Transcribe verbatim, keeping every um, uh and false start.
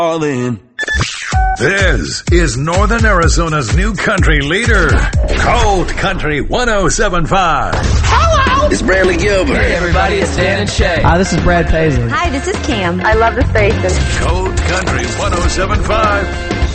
All in. This is Northern Arizona's new country leader, Cold Country one oh seven point five. Hello! It's Bradley Gilbert. Hey everybody, it's Dan and Shay. Hi, this is Brad Paisley. Hi, this is Cam. I love the station. Cold Country one oh seven point five.